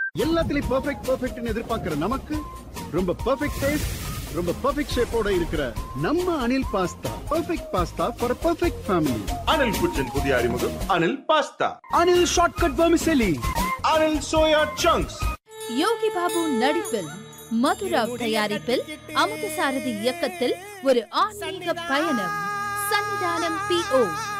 எல்லாத்துலயும் பெர்ஃபெக்ட்னு எதிர்பார்க்கிற நமக்கு ரொம்ப பெர்ஃபெக்ட் டேஸ்ட், ரொம்ப பெர்ஃபெக்ட் ஷேப்போட இருக்கிற நம்ம Anil pasta. Perfect pasta for perfect family. Anil குச்சின் புதிய அறிமுகம் Anil pasta. Anil shortcut vermicelli. Anil soya chunks. Yogi Babu நடிப்பில், மதுராவ் தயாரிப்பில், அமுதசாரதி இயக்கத்தில் ஒரு ஆன்மீக பயணம். சன்னிதானம் PO